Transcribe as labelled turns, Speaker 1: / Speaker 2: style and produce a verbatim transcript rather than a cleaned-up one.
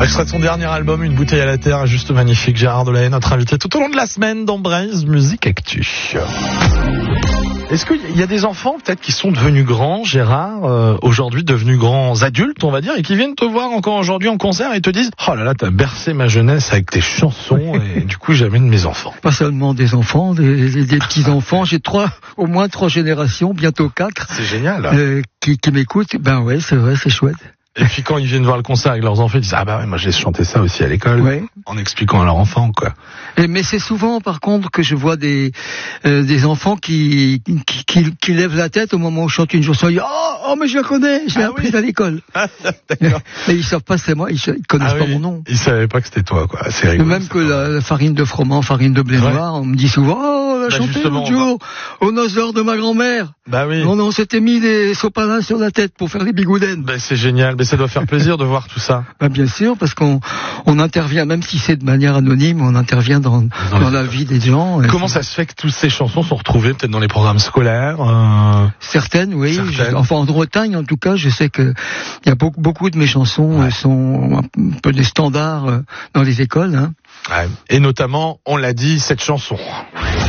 Speaker 1: Extrait de son dernier album, Une bouteille à la terre, juste magnifique. Gérard Delahaye, notre invité tout au long de la semaine dans Braise Musique Actu. Est-ce qu'il y a des enfants peut-être qui sont devenus grands, Gérard, euh, aujourd'hui devenus grands adultes, on va dire, et qui viennent te voir encore aujourd'hui en concert et te disent « Oh là là, t'as bercé ma jeunesse avec tes chansons et du coup j'amène mes enfants. »
Speaker 2: Pas seulement des enfants, des, des, des petits-enfants. J'ai trois, au moins trois générations, bientôt quatre.
Speaker 1: C'est génial.
Speaker 2: Euh, qui, qui m'écoutent. Ben ouais, c'est vrai, c'est chouette.
Speaker 1: Et puis quand ils viennent voir le concert avec leurs enfants, ils disent « Ah bah ouais, moi j'ai chanté ça aussi à l'école.
Speaker 2: Ouais. » En
Speaker 1: expliquant à leurs enfants, quoi.
Speaker 2: Et, mais c'est souvent, par contre, que je vois des euh, des enfants qui, qui qui qui lèvent la tête au moment où je chante une chanson. Ils disent « Oh, oh mais je la connais, je l'ai
Speaker 1: ah
Speaker 2: apprise
Speaker 1: oui.
Speaker 2: à l'école. »
Speaker 1: D'accord.
Speaker 2: Mais ils savent pas c'est moi, ils, ils connaissent
Speaker 1: ah
Speaker 2: pas
Speaker 1: oui.
Speaker 2: mon nom.
Speaker 1: Ils savaient pas que c'était toi, quoi. C'est rigolo.
Speaker 2: Même que la, la farine de froment, farine de blé
Speaker 1: ouais.
Speaker 2: noir, on me dit souvent « Oh, on a
Speaker 1: bah
Speaker 2: chanté l'autre jour au noces d'or de ma grand-mère. »
Speaker 1: Bah oui.
Speaker 2: On, on s'était mis des sopalins sur la tête pour faire les bigoudens.
Speaker 1: Bah c'est génial, mais ça doit faire plaisir de voir tout ça.
Speaker 2: Bah bien sûr, parce qu'on on intervient, même si c'est de manière anonyme, on intervient dans, dans, dans la vie des gens.
Speaker 1: Comment ça se fait que toutes ces chansons sont retrouvées peut-être dans les programmes scolaires euh...
Speaker 2: Certaines, oui.
Speaker 1: Certaines.
Speaker 2: Enfin, en Bretagne, en tout cas, je sais que il y a beaucoup, beaucoup de mes chansons ouais. sont un peu des standards dans les écoles. Hein.
Speaker 1: Ouais. Et notamment, on l'a dit, cette chanson.